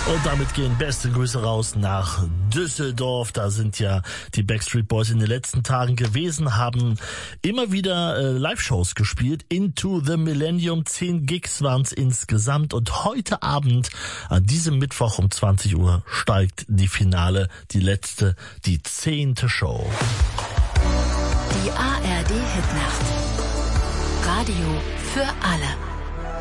Und damit gehen beste Grüße raus nach Düsseldorf. Da sind ja die Backstreet Boys in den letzten Tagen gewesen, haben immer wieder Live-Shows gespielt. Into the Millennium, 10 Gigs waren es insgesamt. Und heute Abend, an diesem Mittwoch um 20 Uhr, steigt die Finale, die letzte, die 10. Show. Die ARD Hitnacht. Radio für alle.